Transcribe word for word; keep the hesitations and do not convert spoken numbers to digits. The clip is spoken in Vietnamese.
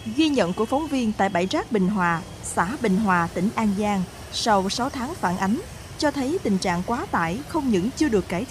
Ghi nhận của phóng viên tại bãi rác Bình Hòa, xã Bình Hòa, tỉnh An Giang sau sáu tháng phản ánh cho thấy tình trạng quá tải không những chưa được cải thiện